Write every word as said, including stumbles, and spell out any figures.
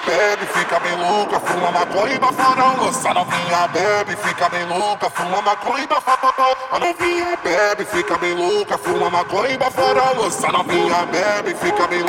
bebe, fica bem louca, fuma maconha e bafarão. Essa novinha bebe, fica bem louca, fuma maconha e bafarão. A novinha bebe, fica bem louca, fuma maconha e bafarão. Essa novinha bebe, fica bem louca.